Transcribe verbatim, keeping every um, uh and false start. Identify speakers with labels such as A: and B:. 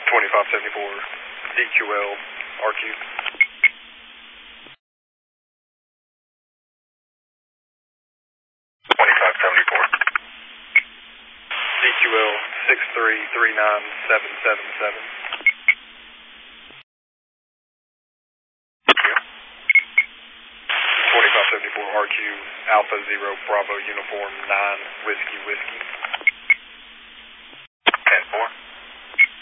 A: twenty-five seventy-four D Q L R Q. twenty-five seventy-four. D Q L six three three nine seven seven seven. twenty-five seventy-four R Q Alpha Zero Bravo Uniform nine Whiskey Whiskey.